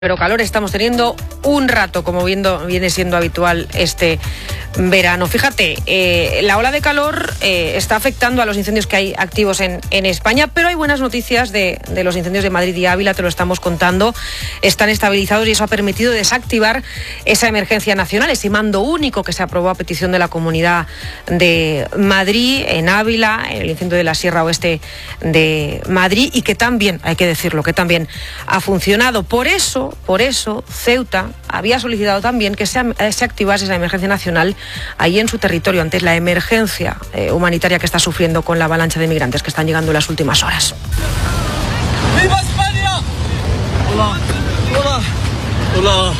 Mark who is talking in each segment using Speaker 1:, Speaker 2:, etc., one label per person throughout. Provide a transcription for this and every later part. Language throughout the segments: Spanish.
Speaker 1: Pero calor estamos teniendo un rato, como viene siendo habitual este verano. Fíjate, la ola de calor está afectando a los incendios que hay activos en España, pero hay buenas noticias de los incendios de Madrid y Ávila, te lo estamos contando. Están estabilizados y eso ha permitido desactivar esa emergencia nacional, ese mando único que se aprobó a petición de la Comunidad de Madrid, en Ávila, en el incendio de la Sierra Oeste de Madrid, y que también, hay que decirlo, que también ha funcionado. Por eso, Ceuta había solicitado también que se activase esa emergencia nacional ahí en su territorio, ante la emergencia humanitaria que está sufriendo con la avalancha de migrantes que están llegando en las últimas horas.
Speaker 2: ¡Viva España! Hola, hola, hola.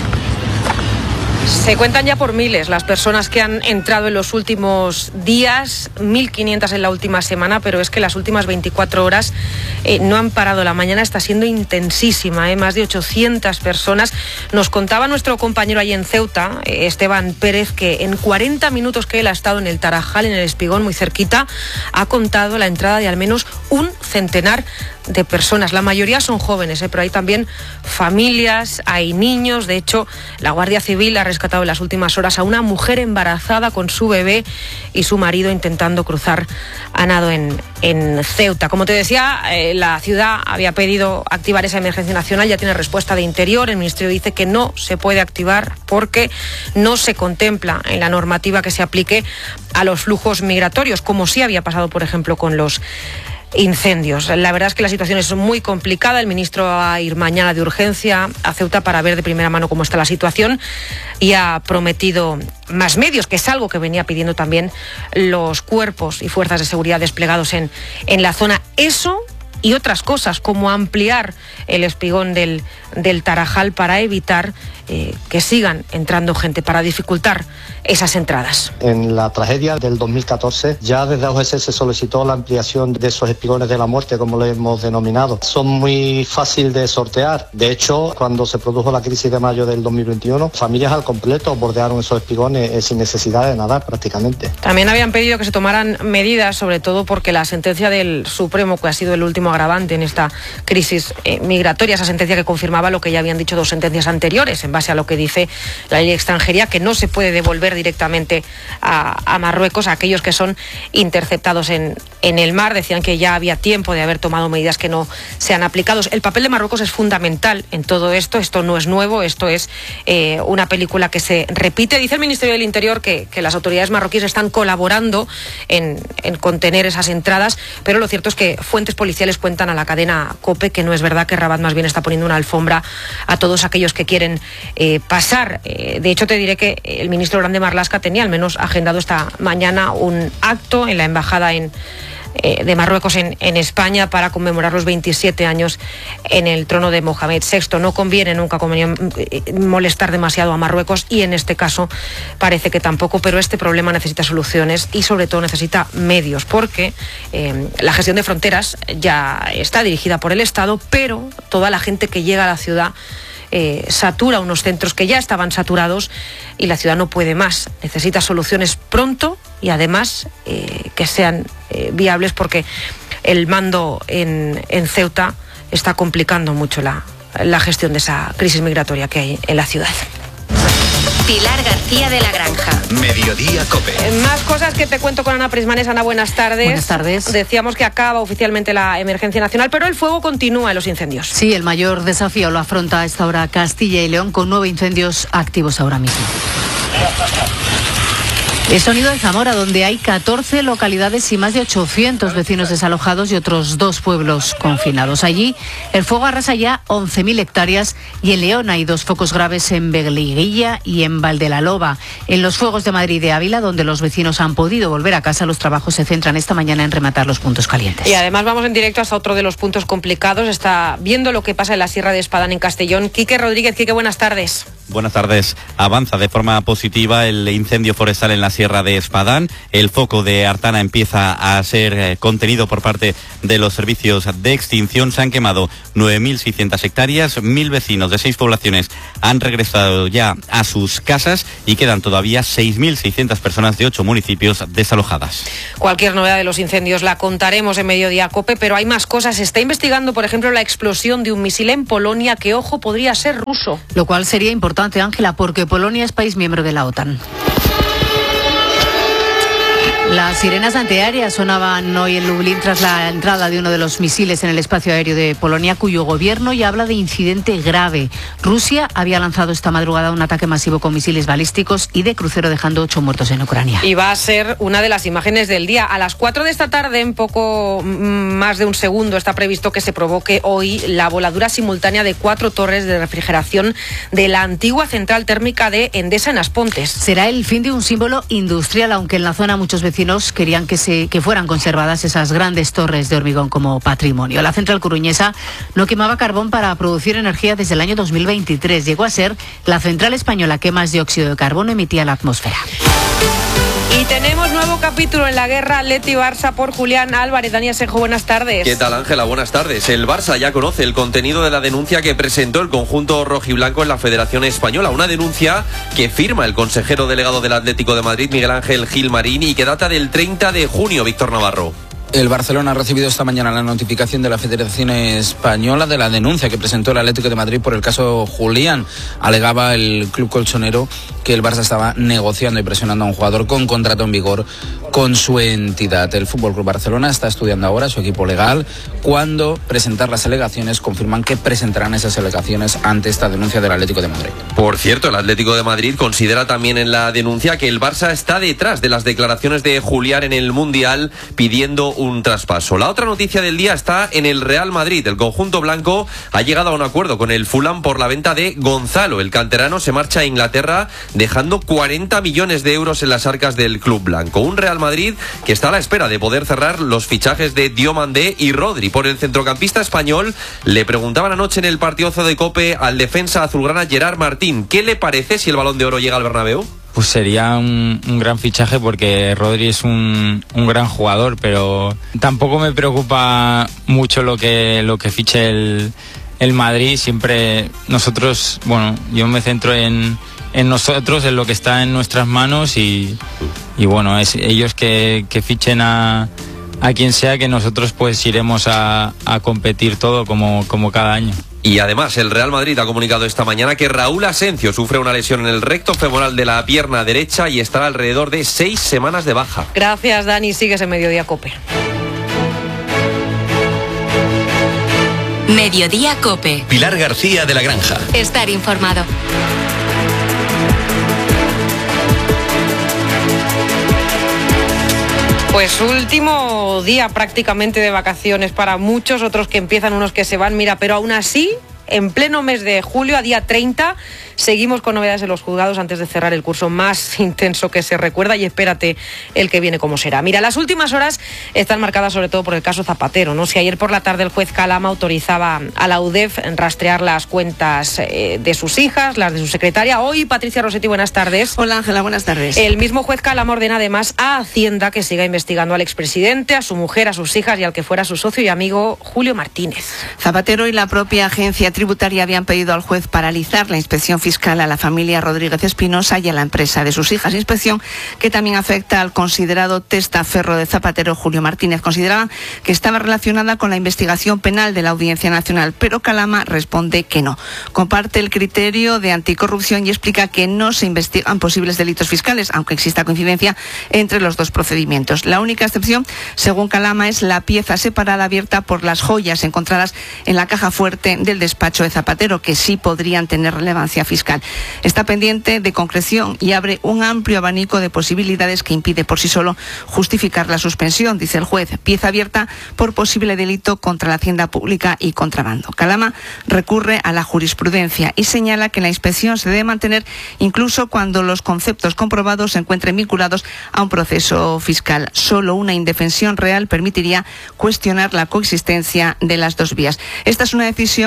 Speaker 1: Se cuentan ya por miles las personas que han entrado en los últimos días, 1.500 en la última semana, pero es que las últimas 24 horas no han parado. La mañana está siendo intensísima, más de 800 personas. Nos contaba nuestro compañero allí en Ceuta, Esteban Pérez, que en 40 minutos que él ha estado en el Tarajal, en el Espigón, muy cerquita, ha contado la entrada de al menos un centenar de personas. La mayoría son jóvenes, pero hay también familias, hay niños. De hecho, la Guardia Civil ha rescatado en las últimas horas a una mujer embarazada con su bebé y su marido intentando cruzar a nado en Ceuta. Como te decía, la ciudad había pedido activar esa emergencia nacional, ya tiene respuesta de Interior. El Ministerio dice que no se puede activar porque no se contempla en la normativa que se aplique a los flujos migratorios, como sí había pasado, por ejemplo, con los incendios. La verdad es que la situación es muy complicada. El ministro va a ir mañana de urgencia a Ceuta para ver de primera mano cómo está la situación y ha prometido más medios, que es algo que venía pidiendo también los cuerpos y fuerzas de seguridad desplegados en la zona. Eso y otras cosas, como ampliar el espigón del Tarajal para evitar que sigan entrando gente, para dificultar esas entradas.
Speaker 3: En la tragedia del 2014, ya desde AOGC se solicitó la ampliación de esos espigones de la muerte, como lo hemos denominado. Son muy fáciles de sortear. De hecho, cuando se produjo la crisis de mayo del 2021, familias al completo bordearon esos espigones sin necesidad de nadar prácticamente.
Speaker 1: También habían pedido que se tomaran medidas, sobre todo porque la sentencia del Supremo, que ha sido el último agravante en esta crisis migratoria, esa sentencia que confirmaba lo que ya habían dicho dos sentencias anteriores, en base a lo que dice la ley de extranjería, que no se puede devolver directamente a Marruecos a aquellos que son interceptados en el mar. Decían que ya había tiempo de haber tomado medidas que no se han aplicado. El papel de Marruecos es fundamental en todo esto. Esto no es nuevo, esto es una película que se repite. Dice el Ministerio del Interior que las autoridades marroquíes están colaborando en contener esas entradas, pero lo cierto es que fuentes policiales cuentan a la cadena COPE que no es verdad, que Rabat más bien está poniendo una alfombra a todos aquellos que quieren pasar. De hecho, te diré que el ministro Grande Marlaska tenía al menos agendado esta mañana un acto en la embajada de Marruecos en España para conmemorar los 27 años en el trono de Mohamed VI. No conviene nunca molestar demasiado a Marruecos, y en este caso parece que tampoco, pero este problema necesita soluciones y sobre todo necesita medios, porque la gestión de fronteras ya está dirigida por el Estado, pero toda la gente que llega a la ciudad satura unos centros que ya estaban saturados y la ciudad no puede más. Necesita soluciones pronto y además que sean viables, porque el mando en Ceuta está complicando mucho la gestión de esa crisis migratoria que hay en la ciudad.
Speaker 4: Pilar García de la Granja.
Speaker 5: Mediodía COPE.
Speaker 1: Más cosas que te cuento con Ana Prismanes. Ana, buenas tardes.
Speaker 6: Buenas tardes.
Speaker 1: Decíamos que acaba oficialmente la emergencia nacional, pero el fuego continúa en los incendios.
Speaker 6: Sí, el mayor desafío lo afronta a esta hora Castilla y León, con 9 incendios activos ahora mismo. El sonido de Zamora, donde hay 14 localidades y más de 800 vecinos desalojados y otros 2 pueblos confinados. Allí el fuego arrasa ya 11.000 hectáreas y en León hay 2 focos graves en Vegueguilla y en Valdelaloba. En los fuegos de Madrid y de Ávila, donde los vecinos han podido volver a casa, los trabajos se centran esta mañana en rematar los puntos calientes.
Speaker 1: Y además vamos en directo hasta otro de los puntos complicados. Está viendo lo que pasa en la Sierra de Espadán, en Castellón. Quique Rodríguez. Quique, buenas tardes.
Speaker 5: Buenas tardes. Avanza de forma positiva el incendio forestal en la Sierra de Espadán. El foco de Artana empieza a ser contenido por parte de los servicios de extinción. Se han quemado 9.600 hectáreas. 1.000 vecinos de 6 poblaciones han regresado ya a sus casas y quedan todavía 6.600 personas de 8 municipios desalojadas.
Speaker 1: Cualquier novedad de los incendios la contaremos en Mediodía COPE, pero hay más cosas. Se está investigando, por ejemplo, la explosión de un misil en Polonia que, ojo, podría ser ruso.
Speaker 6: Lo cual sería importante, Ángela, porque Polonia es país miembro de la OTAN. Las sirenas antiaéreas sonaban hoy en Lublin tras la entrada de uno de los misiles en el espacio aéreo de Polonia, cuyo gobierno ya habla de incidente grave. Rusia había lanzado esta madrugada un ataque masivo con misiles balísticos y de crucero, dejando 8 muertos en Ucrania.
Speaker 1: Y va a ser una de las imágenes del día. A las 4 de esta tarde, en poco más de un segundo, está previsto que se provoque hoy la voladura simultánea de 4 torres de refrigeración de la antigua central térmica de Endesa en Aspontes.
Speaker 6: Será el fin de un símbolo industrial, aunque en la zona muchos vecinos querían que fueran conservadas esas grandes torres de hormigón como patrimonio. La central coruñesa no quemaba carbón para producir energía desde el año 2023. Llegó a ser la central española que más dióxido de carbono emitía a la atmósfera.
Speaker 1: Y tenemos nuevo capítulo en la guerra Atleti-Barça por Julián Álvarez. Dani Asenjo, buenas tardes.
Speaker 7: ¿Qué tal, Ángela? Buenas tardes. El Barça ya conoce el contenido de la denuncia que presentó el conjunto rojiblanco en la Federación Española. Una denuncia que firma el consejero delegado del Atlético de Madrid, Miguel Ángel Gilmarín, y que data del 30 de junio, Víctor Navarro.
Speaker 8: El Barcelona ha recibido esta mañana la notificación de la Federación Española de la denuncia que presentó el Atlético de Madrid por el caso Julián. Alegaba el club colchonero que el Barça estaba negociando y presionando a un jugador con contrato en vigor con su entidad. El FC Barcelona está estudiando ahora su equipo legal cuándo presentar las alegaciones. Confirman que presentarán esas alegaciones ante esta denuncia del Atlético de Madrid.
Speaker 7: Por cierto, el Atlético de Madrid considera también en la denuncia que el Barça está detrás de las declaraciones de Julián en el Mundial pidiendo un traspaso. La otra noticia del día está en el Real Madrid. El conjunto blanco ha llegado a un acuerdo con el Fulham por la venta de Gonzalo. El canterano se marcha a Inglaterra dejando 40 millones de euros en las arcas del club blanco. Un Real Madrid que está a la espera de poder cerrar los fichajes de Diomandé y Rodri. Por el centrocampista español le preguntaban anoche en el partidazo de COPE al defensa azulgrana Gerard Martín. ¿Qué le parece si el Balón de Oro llega al Bernabéu?
Speaker 9: Pues sería un gran fichaje porque Rodri es un gran jugador, pero tampoco me preocupa mucho lo que fiche el Madrid. Siempre nosotros, yo me centro en nosotros, en lo que está en nuestras manos y bueno, es ellos que fichen a quien sea, que nosotros pues iremos a competir todo como cada año.
Speaker 7: Y además el Real Madrid ha comunicado esta mañana que Raúl Asencio sufre una lesión en el recto femoral de la pierna derecha y estará alrededor de 6 semanas de baja.
Speaker 1: Gracias, Dani. Sigues en Mediodía COPE.
Speaker 4: Mediodía COPE.
Speaker 10: Pilar García de la Granja.
Speaker 4: Estar informado.
Speaker 1: Pues último día prácticamente de vacaciones para muchos, otros que empiezan, unos que se van, pero aún así, en pleno mes de julio, a día 30, seguimos con novedades en los juzgados antes de cerrar el curso más intenso que se recuerda, y espérate el que viene como será. Mira, las últimas horas están marcadas sobre todo por el caso Zapatero, ¿no? Si ayer por la tarde el juez Calama autorizaba a la UDEF rastrear las cuentas de sus hijas, las de su secretaria, hoy Patricia Rossetti, buenas tardes.
Speaker 11: Hola Ángela, buenas tardes.
Speaker 1: El mismo juez Calama ordena además a Hacienda que siga investigando al expresidente, a su mujer, a sus hijas y al que fuera su socio y amigo Julio Martínez.
Speaker 11: Zapatero y la propia agencia tributaria habían pedido al juez paralizar la inspección fiscal a la familia Rodríguez Espinosa y a la empresa de sus hijas. Inspección que también afecta al considerado testaferro de Zapatero, Julio Martínez. Consideraban que estaba relacionada con la investigación penal de la Audiencia Nacional, pero Calama responde que no. Comparte el criterio de anticorrupción y explica que no se investigan posibles delitos fiscales, aunque exista coincidencia entre los dos procedimientos. La única excepción, según Calama, es la pieza separada abierta por las joyas encontradas en la caja fuerte del despacho de Zapatero, que sí podrían tener relevancia fiscal. Está pendiente de concreción y abre un amplio abanico de posibilidades que impide por sí solo justificar la suspensión, dice el juez. Pieza abierta por posible delito contra la hacienda pública y contrabando. Calama recurre a la jurisprudencia y señala que la inspección se debe mantener incluso cuando los conceptos comprobados se encuentren vinculados a un proceso fiscal. Solo una indefensión real permitiría cuestionar la coexistencia de las dos vías. Esta es una decisión, Ángela,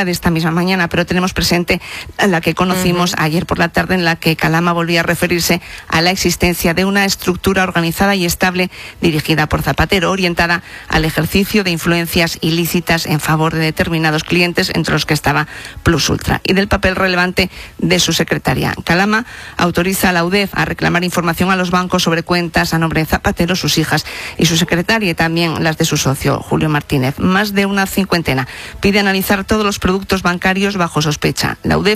Speaker 11: de esta misma mañana, pero tenemos presente la que conocimos ayer por la tarde, en la que Calama volvía a referirse a la existencia de una estructura organizada y estable dirigida por Zapatero, orientada al ejercicio de influencias ilícitas en favor de determinados clientes, entre los que estaba Plus Ultra, y del papel relevante de su secretaria. Calama autoriza a la UDEF a reclamar información a los bancos sobre cuentas a nombre de Zapatero, sus hijas y su secretaria, y también las de su socio, Julio Martínez. Más de una cincuentena pide analizar todos los productos bancarios bajo sospecha. La UDEF